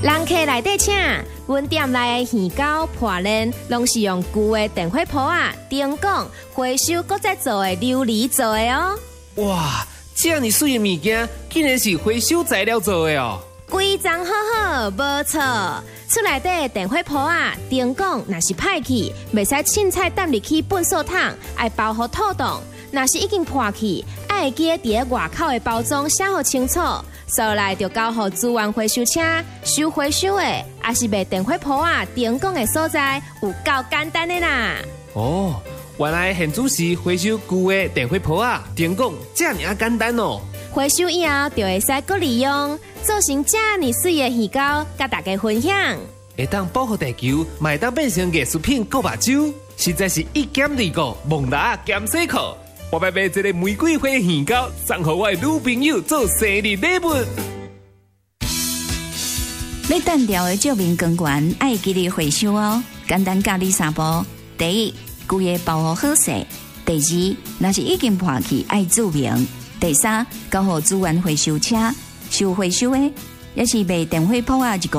人客内底请，阮店内的鱼糕、破链，拢是用旧的电火煲啊、灯管、回收搁再做的琉璃做的哦。 哇，这么水的物件，竟然是回收材料做的哦！ 规章好好，无错。厝内底的电火煲啊、灯管若是歹去，袂使凊彩抌入去粪扫桶，爱包好透冻。若是已经破去，爱记伫咧外口的包装写好清楚。收来就交予资源回收车收回收的，也是卖电火煲啊、灯管的所在，有够简单的啦。 哦，原来现主是回收旧的电火煲啊、灯管，这么简单哦。 回收以后就会使搁利用，做成这么水的鱼糕，甲大家分享。 会当保护地球，嘛会当变成艺术品购目睭，实在是一兼二顾，蒙达兼洗裤。我要买一个玫瑰花鱼糕，送给我的女朋友做生日礼物。 要单调的照明光源，爱记得回收哦。简单教你三步：第一，规个包好好势；第二，若是已经破去，爱注明；第三，交予资源回收车收回收的，也是卖电火煲啊一公